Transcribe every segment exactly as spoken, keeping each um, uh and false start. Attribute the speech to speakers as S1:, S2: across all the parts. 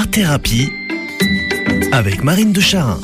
S1: Thérapie avec Marine de Charin.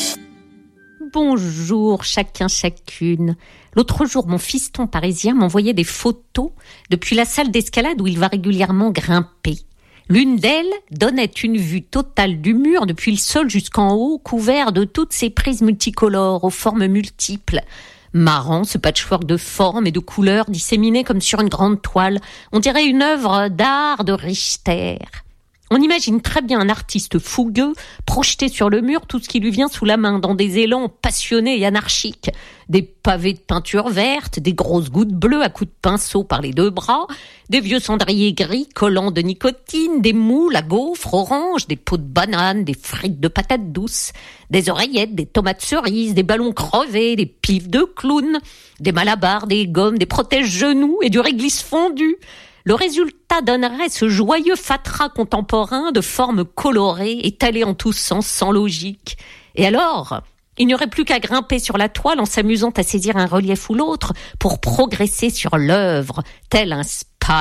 S2: Bonjour chacun, chacune. L'autre jour, mon fiston parisien m'envoyait des photos depuis la salle d'escalade où il va régulièrement grimper. L'une d'elles donnait une vue totale du mur depuis le sol jusqu'en haut, couvert de toutes ces prises multicolores aux formes multiples. Marrant, ce patchwork de formes et de couleurs disséminé comme sur une grande toile. On dirait une œuvre d'art de Richter. On imagine très bien un artiste fougueux projeter sur le mur tout ce qui lui vient sous la main dans des élans passionnés et anarchiques. Des pavés de peinture verte, des grosses gouttes bleues à coups de pinceau par les deux bras, des vieux cendriers gris collants de nicotine, des moules à gaufres orange, des pots de bananes, des frites de patates douces, des oreillettes, des tomates cerises, des ballons crevés, des pifs de clown, des malabars, des gommes, des protège-genoux et du réglisse fondu. Le résultat donnerait ce joyeux fatras contemporain de formes colorées, étalées en tous sens, sans logique. Et alors, il n'y aurait plus qu'à grimper sur la toile en s'amusant à saisir un relief ou l'autre pour progresser sur l'œuvre, tel un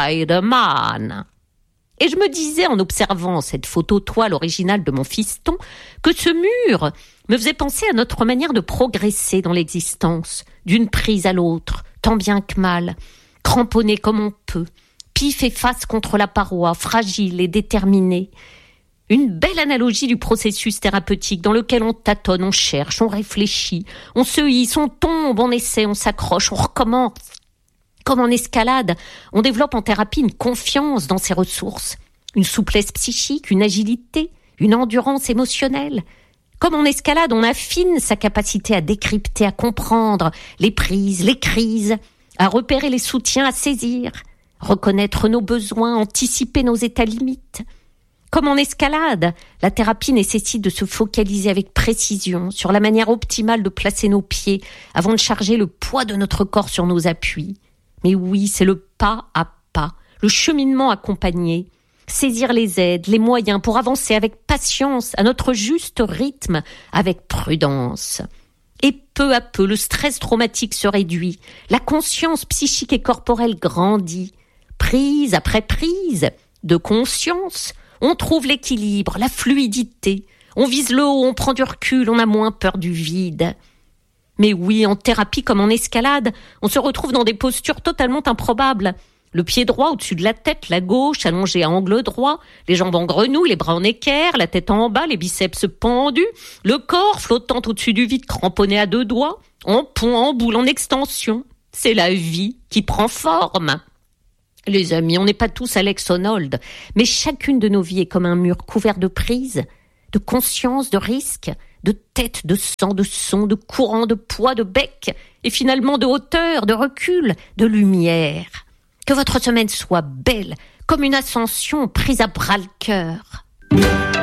S2: Spider-Man. Et je me disais en observant cette photo-toile originale de mon fiston que ce mur me faisait penser à notre manière de progresser dans l'existence, d'une prise à l'autre, tant bien que mal, cramponné comme on peut, pif et face contre la paroi, fragile et déterminé. Une belle analogie du processus thérapeutique dans lequel on tâtonne, on cherche, on réfléchit, on se hisse, on tombe, on essaie, on s'accroche, on recommence. Comme en escalade, on développe en thérapie une confiance dans ses ressources, une souplesse psychique, une agilité, une endurance émotionnelle. Comme en escalade, on affine sa capacité à décrypter, à comprendre les prises, les crises, à repérer les soutiens, à saisir, reconnaître nos besoins, anticiper nos états limites. Comme en escalade, la thérapie nécessite de se focaliser avec précision sur la manière optimale de placer nos pieds avant de charger le poids de notre corps sur nos appuis. Mais oui, c'est le pas à pas, le cheminement accompagné, saisir les aides, les moyens pour avancer avec patience, à notre juste rythme, avec prudence. Et peu à peu, le stress traumatique se réduit, la conscience psychique et corporelle grandit. Prise après prise de conscience, on trouve l'équilibre, la fluidité. On vise le haut, on prend du recul, on a moins peur du vide. Mais oui, en thérapie comme en escalade, on se retrouve dans des postures totalement improbables. Le pied droit au-dessus de la tête, la gauche allongée à angle droit, les jambes en grenouille, les bras en équerre, la tête en bas, les biceps pendus, le corps flottant au-dessus du vide, cramponné à deux doigts, en pont, en boule, en extension. C'est la vie qui prend forme. Les amis, on n'est pas tous Alex Honnold, mais chacune de nos vies est comme un mur couvert de prises, de conscience, de risques, de tête, de sang, de son, de courant, de poids, de bec, et finalement de hauteur, de recul, de lumière. Que votre semaine soit belle, comme une ascension prise à bras-le-cœur.